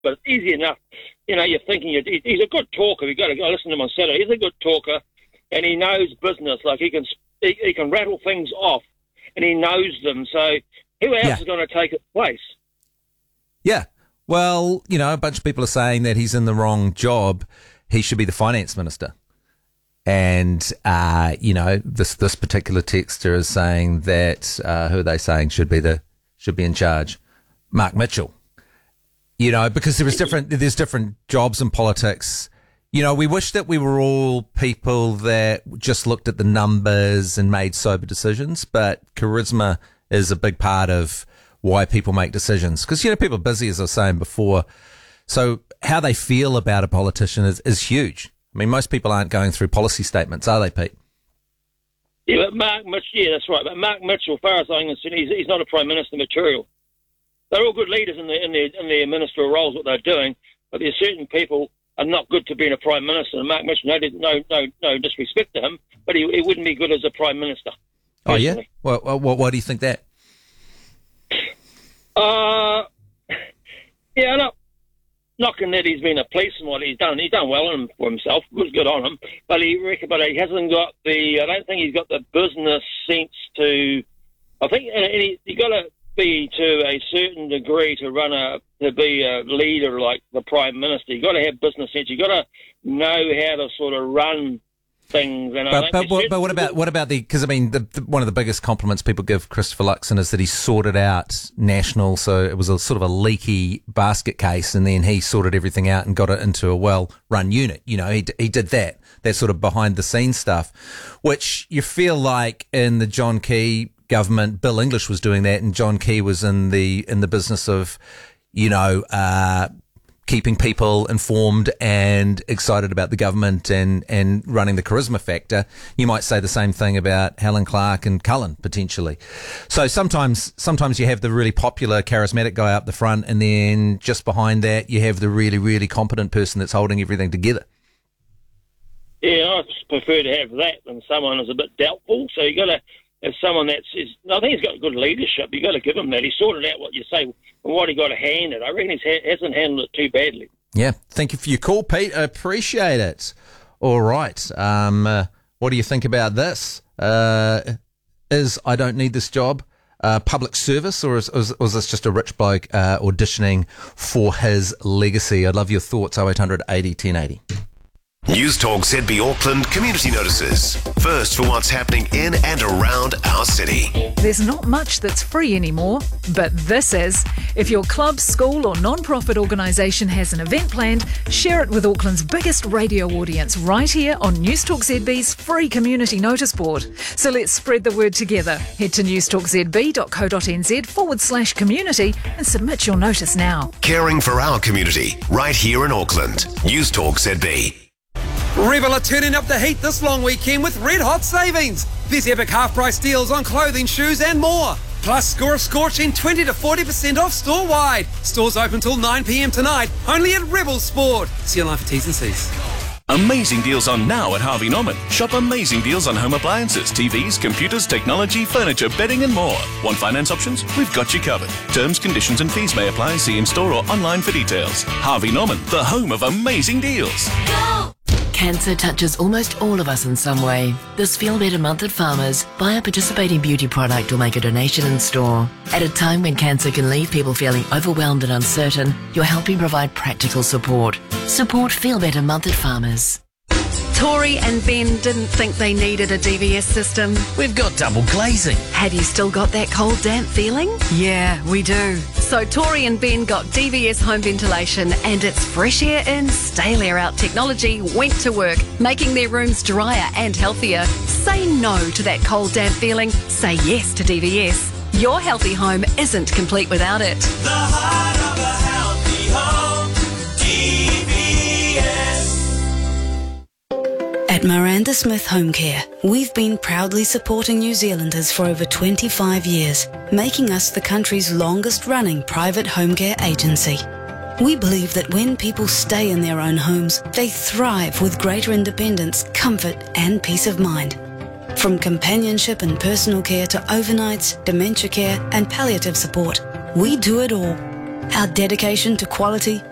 but it's easy enough. You know, you're thinking he's a good talker. You've got to go listen to him on Saturday. He's a good talker, and he knows business. Like he can rattle things off, and he knows them. So who else is going to take his place? Yeah. Well, you know, a bunch of people are saying that he's in the wrong job. He should be the finance minister. And, you know, this particular texter is saying that, who are they saying should be in charge? Mark Mitchell. You know, because there's different jobs in politics. You know, we wish that we were all people that just looked at the numbers and made sober decisions, but charisma is a big part of why people make decisions. Because, you know, people are busy, as I was saying before. So how they feel about a politician is huge. I mean, most people aren't going through policy statements, are they, Pete? Yeah, but Mark Mitchell, yeah, that's right. But Mark Mitchell, as far as I'm concerned, he's not a Prime Minister material. They're all good leaders in their ministerial roles, what they're doing, but there's certain people are not good to being a Prime Minister. And Mark Mitchell, no disrespect to him, but he wouldn't be good as a Prime Minister. Personally. Oh, yeah? Well, why do you think that? Yeah, not knocking that he's been a policeman, what he's done well for himself, good on him, but he hasn't got I don't think he's got the business sense to, I think you got to be to a certain degree to be a leader like the Prime Minister. You got to have business sense, you got to know how to sort of run things. And but what about because I mean one of the biggest compliments people give Christopher Luxon is that he sorted out National, so it was a sort of a leaky basket case, and then he sorted everything out and got it into a well-run unit. You know, he did that sort of behind the scenes stuff, which you feel like in the John Key government, Bill English was doing that, and John Key was in the business of, you know, keeping people informed and excited about the government and running the charisma factor. You might say the same thing about Helen Clark and Cullen, potentially. So sometimes you have the really popular, charismatic guy up the front, and then just behind that, you have the really, really competent person that's holding everything together. Yeah, I prefer to have that than someone who's a bit doubtful. So you got to have someone I think he's got good leadership. You got to give him that. He sorted out what you say and what he got to hand it. I reckon he hasn't handled it too badly. Yeah, thank you for your call, Pete. I appreciate it. All right. What do you think about this? Is I don't need this job public service, or is this just a rich bloke auditioning for his legacy? I'd love your thoughts. 0800 80 1080. News Talk ZB Auckland community notices. First for what's happening in and around our city. There's not much that's free anymore, but this is. If your club, school or non-profit organisation has an event planned, share it with Auckland's biggest radio audience right here on News Talk ZB's free community notice board. So let's spread the word together. Head to newstalkzb.co.nz/community and submit your notice now. Caring for our community right here in Auckland. News Talk ZB. Rebel are turning up the heat this long weekend with red hot savings. There's epic half price deals on clothing, shoes and more. Plus score a scorching 20 to 40% off store wide. Stores open till 9 p.m. tonight, only at Rebel Sport. See you online for T's and C's. Amazing deals on now at Harvey Norman. Shop amazing deals on home appliances, TVs, computers, technology, furniture, bedding and more. Want finance options? We've got you covered. Terms, conditions and fees may apply. See in store or online for details. Harvey Norman, the home of amazing deals. Go! Cancer touches almost all of us in some way. This Feel Better Month at Farmers, buy a participating beauty product or make a donation in store. At a time when cancer can leave people feeling overwhelmed and uncertain, you're helping provide practical support. Support Feel Better Month at Farmers. Tori and Ben didn't think they needed a DVS system. We've got double glazing. Have you still got that cold, damp feeling? Yeah, we do. So Tori and Ben got DVS home ventilation, and its fresh air in, stale air out technology went to work, making their rooms drier and healthier. Say no to that cold, damp feeling. Say yes to DVS. Your healthy home isn't complete without it. The heart of a healthy home, DVS. At Miranda Smith Home Care, we've been proudly supporting New Zealanders for over 25 years, making us the country's longest-running private home care agency. We believe that when people stay in their own homes, they thrive with greater independence, comfort and peace of mind. From companionship and personal care to overnights, dementia care and palliative support, we do it all. Our dedication to quality,